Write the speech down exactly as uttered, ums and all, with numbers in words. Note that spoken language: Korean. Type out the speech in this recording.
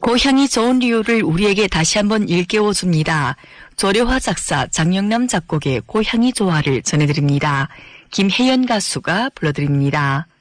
고향이 좋은 이유를 우리에게 다시 한번 일깨워 줍니다. 조려화 작사 장영남 작곡의 고향이 좋아를 전해드립니다. 김혜연 가수가 불러드립니다.